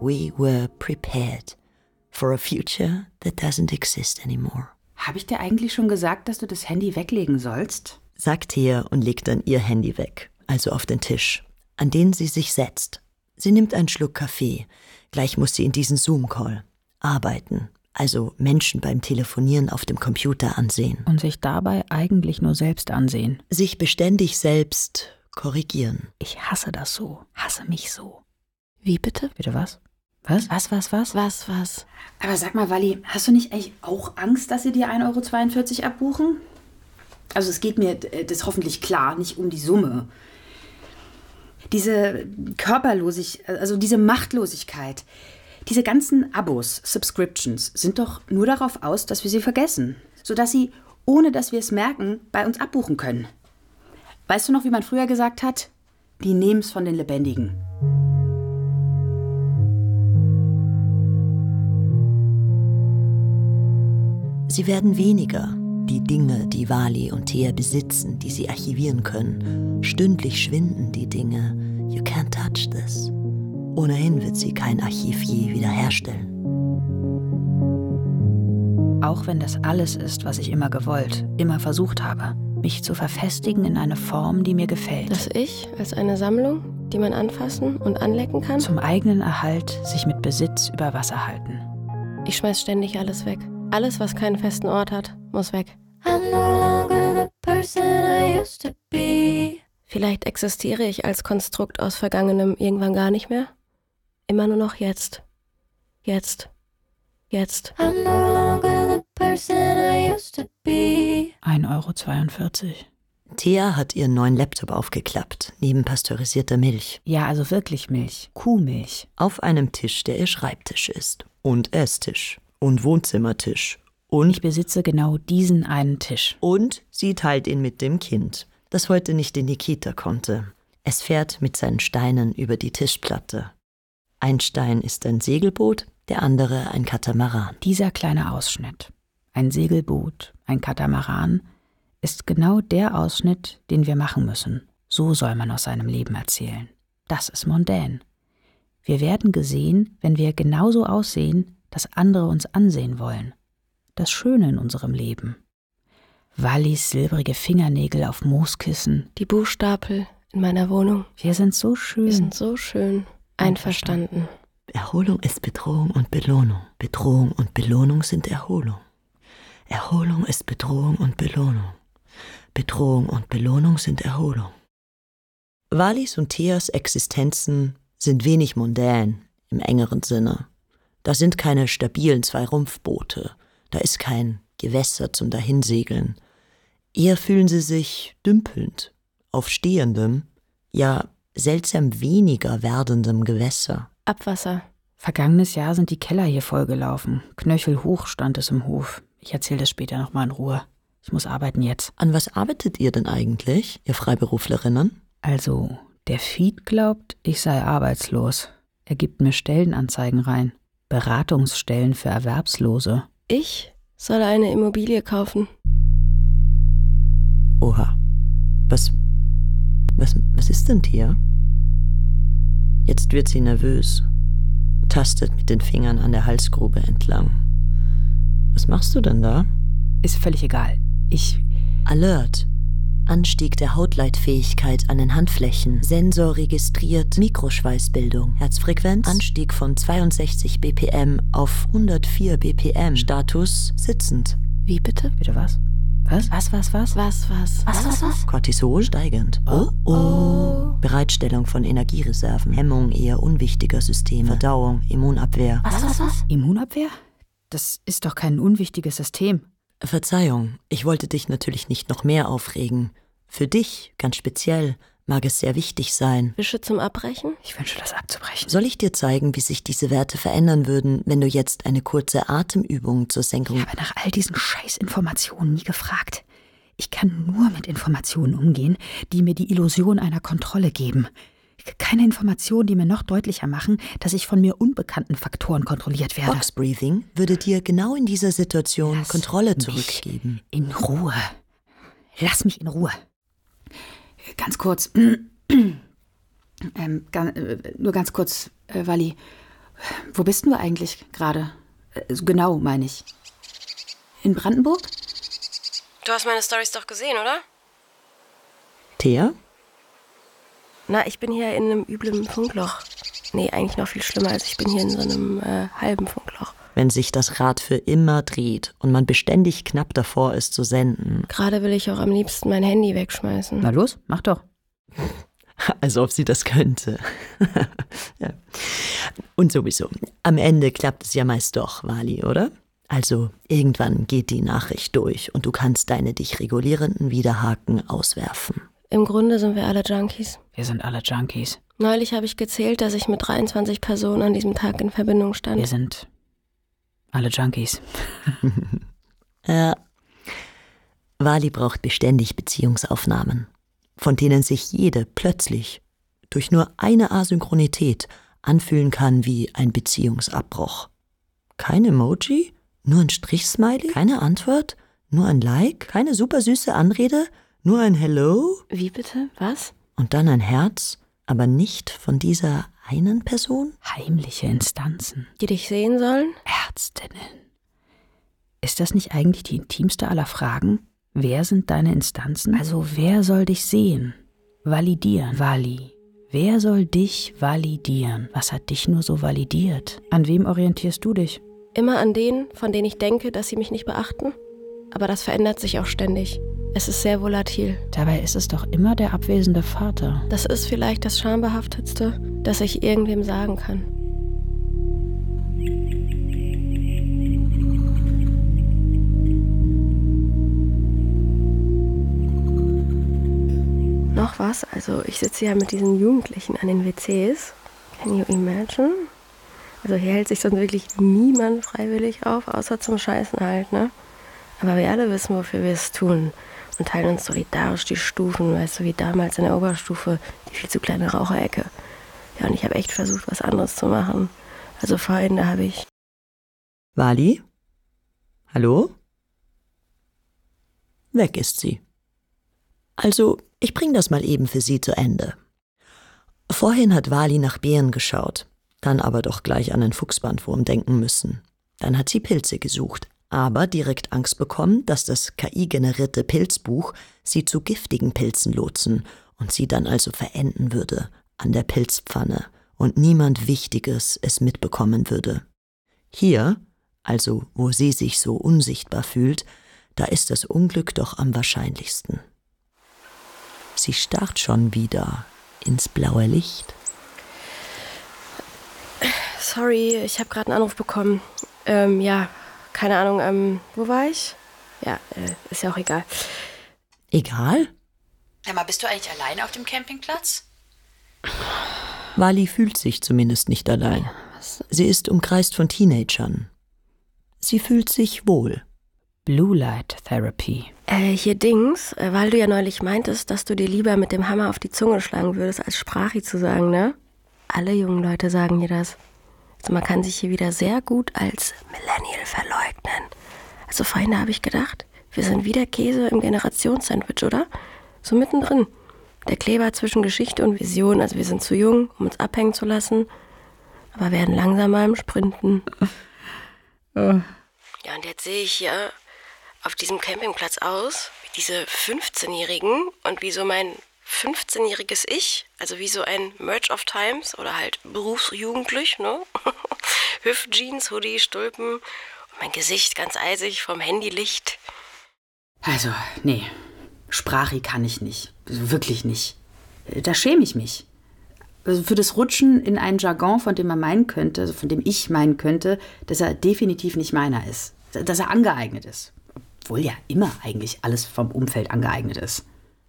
We were prepared for a future that doesn't exist anymore. Habe ich dir eigentlich schon gesagt, dass du das Handy weglegen sollst? Sagt Thea und legt dann ihr Handy weg, also auf den Tisch, an den sie sich setzt. Sie nimmt einen Schluck Kaffee. Gleich muss sie in diesen Zoom-Call arbeiten, also Menschen beim Telefonieren auf dem Computer ansehen. Und sich dabei eigentlich nur selbst ansehen. Sich beständig selbst korrigieren. Ich hasse das so, hasse mich so. Wie bitte? Bitte was? Was? Was? Aber sag mal, Walli, hast du nicht eigentlich auch Angst, dass sie dir 1,42 € abbuchen? Also es geht mir, das ist hoffentlich klar, nicht um die Summe. Diese Körperlosigkeit, also diese Machtlosigkeit, diese ganzen Abos, Subscriptions, sind doch nur darauf aus, dass wir sie vergessen. Sodass sie, ohne dass wir es merken, bei uns abbuchen können. Weißt du noch, wie man früher gesagt hat? Die nehmen's von den Lebendigen. Sie werden weniger, die Dinge, die Wally und Thea besitzen, die sie archivieren können. Stündlich schwinden die Dinge. You can't touch this. Ohnehin wird sie kein Archiv je wiederherstellen. Auch wenn das alles ist, was ich immer gewollt, immer versucht habe, mich zu verfestigen in eine Form, die mir gefällt. Das Ich als eine Sammlung, die man anfassen und anlecken kann? Zum eigenen Erhalt sich mit Besitz über Wasser halten. Ich schmeiß ständig alles weg. Alles, was keinen festen Ort hat, muss weg. Vielleicht existiere ich als Konstrukt aus Vergangenem irgendwann gar nicht mehr. Immer nur noch jetzt. Jetzt. 1,42 €. Thea hat ihren neuen Laptop aufgeklappt, neben pasteurisierter Milch. Ja, also wirklich Milch. Kuhmilch. Auf einem Tisch, der ihr Schreibtisch ist. Und Esstisch. Und Wohnzimmertisch. Und ich besitze genau diesen einen Tisch. Und sie teilt ihn mit dem Kind, das heute nicht in die Kita konnte. Es fährt mit seinen Steinen über die Tischplatte. Ein Stein ist ein Segelboot, der andere ein Katamaran. Dieser kleine Ausschnitt, ein Segelboot, ein Katamaran, ist genau der Ausschnitt, den wir machen müssen. So soll man aus seinem Leben erzählen. Das ist mondän. Wir werden gesehen, wenn wir genauso aussehen, dass andere uns ansehen wollen. Das Schöne in unserem Leben. Wallis silbrige Fingernägel auf Mooskissen. Die Buchstapel in meiner Wohnung. Wir sind so schön. Wir sind so schön. Einverstanden. Erholung ist Bedrohung und Belohnung. Bedrohung und Belohnung sind Erholung. Erholung ist Bedrohung und Belohnung. Bedrohung und Belohnung sind Erholung. Wallis und Theas Existenzen sind wenig mondän im engeren Sinne. Da sind keine stabilen 2 Rumpfboote, da ist kein Gewässer zum Dahinsegeln. Eher fühlen sie sich dümpelnd, auf stehendem, ja seltsam weniger werdendem Gewässer. Abwasser. Vergangenes Jahr sind die Keller hier vollgelaufen. Knöchelhoch stand es im Hof. Ich erzähle das später nochmal in Ruhe. Ich muss arbeiten jetzt. An was arbeitet ihr denn eigentlich, ihr Freiberuflerinnen? Also, der Feed glaubt, ich sei arbeitslos. Er gibt mir Stellenanzeigen rein. Beratungsstellen für Erwerbslose. Ich soll eine Immobilie kaufen. Oha. Was ist denn hier? Jetzt wird sie nervös, tastet mit den Fingern an der Halsgrube entlang. Was machst du denn da? Ist völlig egal. Alert. Anstieg der Hautleitfähigkeit an den Handflächen. Sensor registriert Mikroschweißbildung. Herzfrequenz Anstieg von 62 BPM auf 104 BPM. Status sitzend. Wie bitte? Bitte was? Was? Cortisol steigend. Oh. Bereitstellung von Energiereserven. Hemmung eher unwichtiger Systeme. Verdauung, Immunabwehr. Was? Immunabwehr? Das ist doch kein unwichtiges System. Verzeihung, ich wollte dich natürlich nicht noch mehr aufregen. Für dich, ganz speziell, mag es sehr wichtig sein. Wische zum Abbrechen? Ich wünsche, das abzubrechen. Soll ich dir zeigen, wie sich diese Werte verändern würden, wenn du jetzt eine kurze Atemübung zur Senkung... Ich habe nach all diesen Scheißinformationen nie gefragt. Ich kann nur mit Informationen umgehen, die mir die Illusion einer Kontrolle geben. Keine Informationen, die mir noch deutlicher machen, dass ich von mir unbekannten Faktoren kontrolliert werde. Box Breathing würde dir genau in dieser Situation Lass Kontrolle mich zurückgeben. In Ruhe. Lass mich in Ruhe. Ganz kurz. Nur ganz kurz, Walli. Wo bist du eigentlich gerade? Genau, meine ich. In Brandenburg? Du hast meine Storys doch gesehen, oder? Thea? Na, ich bin hier in einem üblen Funkloch. Nee, eigentlich noch viel schlimmer, als ich bin hier in so einem halben Funkloch. Wenn sich das Rad für immer dreht und man beständig knapp davor ist zu senden. Gerade will ich auch am liebsten mein Handy wegschmeißen. Na los, mach doch. Als ob sie das könnte. Ja. Und sowieso, am Ende klappt es ja meist doch, Wally, oder? Also irgendwann geht die Nachricht durch und du kannst deine dich regulierenden Widerhaken auswerfen. Im Grunde sind wir alle Junkies. Wir sind alle Junkies. Neulich habe ich gezählt, dass ich mit 23 Personen an diesem Tag in Verbindung stand. Wir sind alle Junkies. Ja. Wally braucht beständig Beziehungsaufnahmen, von denen sich jede plötzlich durch nur eine Asynchronität anfühlen kann wie ein Beziehungsabbruch. Kein Emoji, nur ein Strich-Smiley, keine Antwort, nur ein Like, keine supersüße Anrede, nur ein Hello. Wie bitte? Was? Und dann ein Herz, aber nicht von dieser einen Person? Heimliche Instanzen. Die dich sehen sollen? Ärztinnen. Ist das nicht eigentlich die intimste aller Fragen? Wer sind deine Instanzen? Also wer soll dich sehen? Validieren. Vali. Wer soll dich validieren? Was hat dich nur so validiert? An wem orientierst du dich? Immer an denen, von denen ich denke, dass sie mich nicht beachten. Aber das verändert sich auch ständig. Es ist sehr volatil. Dabei ist es doch immer der abwesende Vater. Das ist vielleicht das Schambehaftetste, das ich irgendwem sagen kann. Noch was? Also ich sitze ja mit diesen Jugendlichen an den WCs. Can you imagine? Also hier hält sich sonst wirklich niemand freiwillig auf, außer zum Scheißen halt, ne? Aber wir alle wissen, wofür wir es tun. Und teilen uns solidarisch die Stufen, weißt du, wie damals in der Oberstufe, die viel zu kleine Raucherecke. Ja, und ich habe echt versucht, was anderes zu machen. Also vorhin, da habe ich... Wally? Hallo? Weg ist sie. Also, ich bring das mal eben für sie zu Ende. Vorhin hat Wally nach Beeren geschaut, dann aber doch gleich an einen Fuchsbandwurm denken müssen. Dann hat sie Pilze gesucht, aber direkt Angst bekommen, dass das KI-generierte Pilzbuch sie zu giftigen Pilzen lotsen und sie dann also verenden würde an der Pilzpfanne und niemand Wichtiges es mitbekommen würde. Hier, also wo sie sich so unsichtbar fühlt, da ist das Unglück doch am wahrscheinlichsten. Sie starrt schon wieder ins blaue Licht. Sorry, ich habe gerade einen Anruf bekommen. Ja, keine Ahnung, wo war ich? Ja, ist ja auch egal. Egal? Sag mal, bist du eigentlich alleine auf dem Campingplatz? Wally fühlt sich zumindest nicht allein. Sie ist umkreist von Teenagern. Sie fühlt sich wohl. Blue Light Therapy. Hier Dings, weil du ja neulich meintest, dass du dir lieber mit dem Hammer auf die Zunge schlagen würdest, als Sprachi zu sagen, ne? Alle jungen Leute sagen hier das. Also man kann sich hier wieder sehr gut als Millennial verleugnen. Also vorhin habe ich gedacht, wir sind wieder Käse im Generationssandwich, oder? So mittendrin. Der Kleber zwischen Geschichte und Vision. Also wir sind zu jung, um uns abhängen zu lassen, aber werden langsamer im Sprinten. Ja, und jetzt sehe ich hier auf diesem Campingplatz aus, wie diese 15-Jährigen und wie so mein 15-jähriges Ich, also wie so ein Merge of Times oder halt berufsjugendlich, ne? Hüftjeans, Hoodie, Stulpen und mein Gesicht ganz eisig vom Handylicht. Also, nee, Sprachi kann ich nicht. Wirklich nicht. Da schäme ich mich. Also für das Rutschen in einen Jargon, von dem man meinen könnte, also von dem ich meinen könnte, dass er definitiv nicht meiner ist. Dass er angeeignet ist. Obwohl ja immer eigentlich alles vom Umfeld angeeignet ist.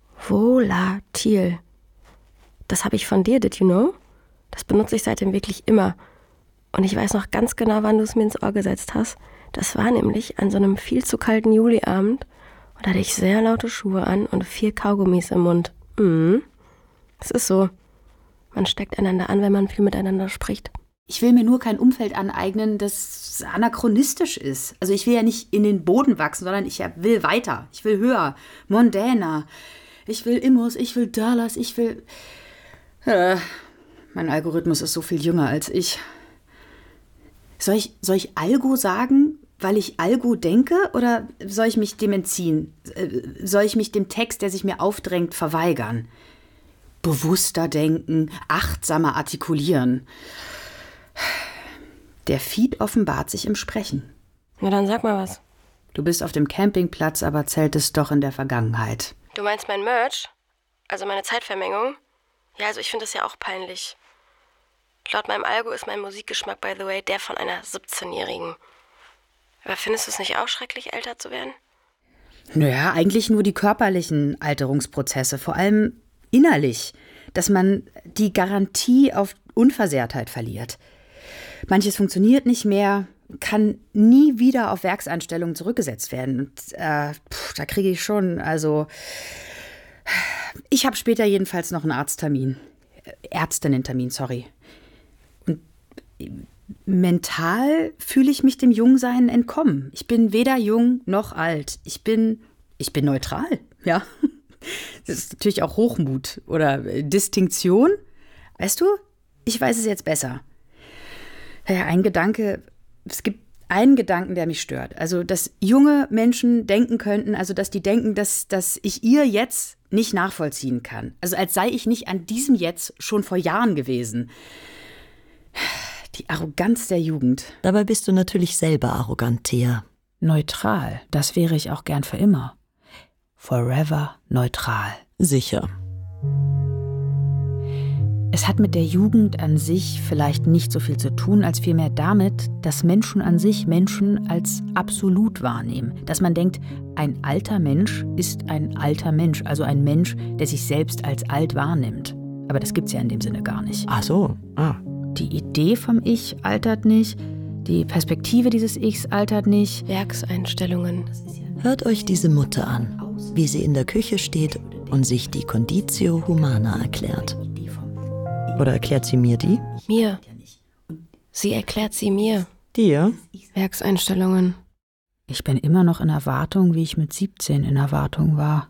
Volatil. Das habe ich von dir, did you know? Das benutze ich seitdem wirklich immer. Und ich weiß noch ganz genau, wann du es mir ins Ohr gesetzt hast. Das war nämlich an so einem viel zu kalten Juliabend. Und da hatte ich sehr laute Schuhe an und 4 Kaugummis im Mund. Es ist so. Man steckt einander an, wenn man viel miteinander spricht. Ich will mir nur kein Umfeld aneignen, das anachronistisch ist. Also ich will ja nicht in den Boden wachsen, sondern ich will weiter. Ich will höher, mondäner. Ich will Immos, ich will Dollars, ich will... mein Algorithmus ist so viel jünger als ich. Soll ich Algo sagen, weil ich Algo denke, oder soll ich mich dem entziehen? Soll ich mich dem Text, der sich mir aufdrängt, verweigern? Bewusster denken, achtsamer artikulieren. Der Feed offenbart sich im Sprechen. Na dann sag mal was. Du bist auf dem Campingplatz, aber zeltest doch in der Vergangenheit. Du meinst mein Merch? Also meine Zeitvermengung? Ja, also ich finde das ja auch peinlich. Laut meinem Algo ist mein Musikgeschmack, by the way, der von einer 17-Jährigen. Aber findest du es nicht auch schrecklich, älter zu werden? Naja, eigentlich nur die körperlichen Alterungsprozesse, vor allem innerlich, dass man die Garantie auf Unversehrtheit verliert. Manches funktioniert nicht mehr, kann nie wieder auf Werkseinstellungen zurückgesetzt werden. Und da kriege ich schon, also ich habe später jedenfalls noch einen Ärztinnentermin, sorry. Und mental fühle ich mich dem Jungsein entkommen. Ich bin weder jung noch alt. Ich bin neutral, ja. Das ist natürlich auch Hochmut oder Distinktion. Weißt du, ich weiß es jetzt besser. Naja, es gibt einen Gedanken, der mich stört. Also, dass junge Menschen denken könnten, also dass die denken, dass ich ihr Jetzt nicht nachvollziehen kann. Also als sei ich nicht an diesem Jetzt schon vor Jahren gewesen. Die Arroganz der Jugend. Dabei bist du natürlich selber arrogant, Thea. Neutral, das wäre ich auch gern für immer. Forever neutral. Sicher. Es hat mit der Jugend an sich vielleicht nicht so viel zu tun, als vielmehr damit, dass Menschen an sich Menschen als absolut wahrnehmen. Dass man denkt, ein alter Mensch ist ein alter Mensch, also ein Mensch, der sich selbst als alt wahrnimmt. Aber das gibt's ja in dem Sinne gar nicht. Ach so, Die Idee vom Ich altert nicht, die Perspektive dieses Ichs altert nicht. Werkseinstellungen. Hört euch diese Mutter an, wie sie in der Küche steht und sich die Conditio Humana erklärt. Oder erklärt sie mir die? Mir. Sie erklärt sie mir. Dir? Werkseinstellungen. Ich bin immer noch in Erwartung, wie ich mit 17 in Erwartung war.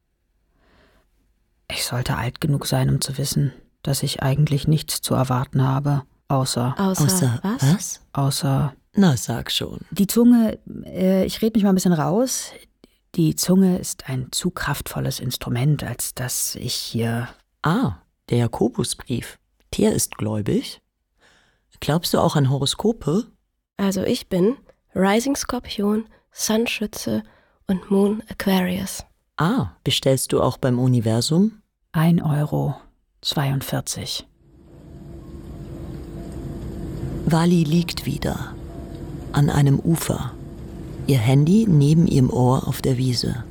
Ich sollte alt genug sein, um zu wissen, dass ich eigentlich nichts zu erwarten habe, außer was? Außer... Na, sag schon. Die Zunge, ich rede mich mal ein bisschen raus, die Zunge ist ein zu kraftvolles Instrument, als dass ich hier... Der Jakobusbrief. Thea ist gläubig. Glaubst du auch an Horoskope? Also ich bin Rising Skorpion, Sun Schütze und Moon Aquarius. Bestellst du auch beim Universum? 1,42 €. Wally liegt wieder an einem Ufer, ihr Handy neben ihrem Ohr auf der Wiese.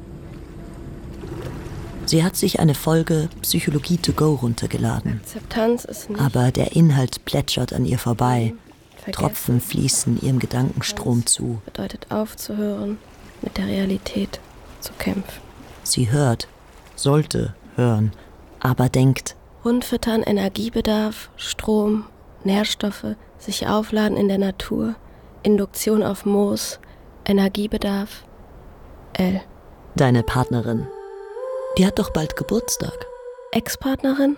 Sie hat sich eine Folge Psychologie to go runtergeladen. Akzeptanz ist nicht... Aber der Inhalt plätschert an ihr vorbei. Vergessen. Tropfen fließen ihrem Gedankenstrom zu. Bedeutet aufzuhören, mit der Realität zu kämpfen. Sie hört, sollte hören, aber denkt. Hund füttern, Energiebedarf, Strom, Nährstoffe, sich aufladen in der Natur, Induktion auf Moos, Energiebedarf. L. Deine Partnerin. Die hat doch bald Geburtstag. Ex-Partnerin?